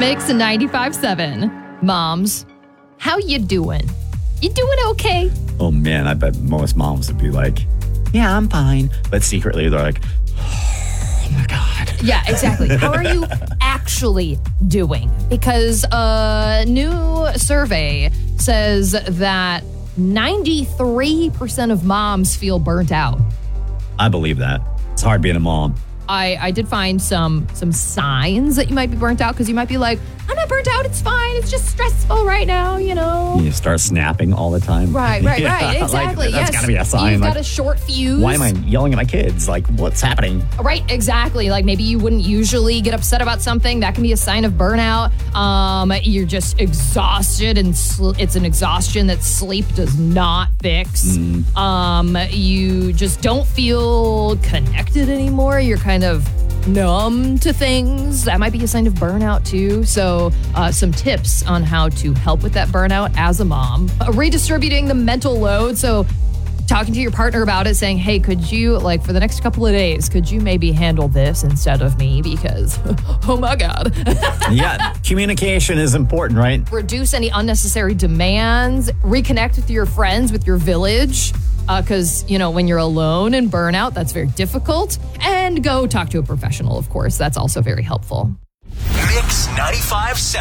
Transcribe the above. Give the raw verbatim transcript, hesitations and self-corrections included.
Mix ninety-five seven. Moms, how you doing? You doing okay? Oh, man, I bet most moms would be like, yeah, I'm fine. But secretly, they're like, oh, my God. Yeah, exactly. How are you actually doing? Because a new survey says that ninety-three percent of moms feel burnt out. I believe that. It's hard being a mom. I, I did find some some signs that you might be burnt out because you might be like, I'm not burnt out. It's fine. It's just stressful right now, you know. You start snapping all the time. Right, right, Yeah, right. Exactly. Like, that's yes. got to be a sign. You've like, got a short fuse. why am I yelling at my kids? Like, what's happening? Right, exactly. Like maybe you wouldn't usually get upset about something. That can be a sign of burnout. Um, you're just exhausted, and sl- it's an exhaustion that sleep does not fix. Mm. Um, you just don't feel connected anymore. You're kind of numb to things. That might be a sign of burnout too. So uh, some tips on how to help with that burnout as a mom. Uh, redistributing the mental load. So talking to your partner about it, saying, hey, could you, like for the next couple of days, could you maybe handle this instead of me? Because, oh my God. Yeah, communication is important, right? Reduce any unnecessary demands. Reconnect with your friends, with your village. Because, uh, you know, when you're alone and burnout, that's very difficult. And go talk to a professional, of course. That's also very helpful. Mix ninety-five seven.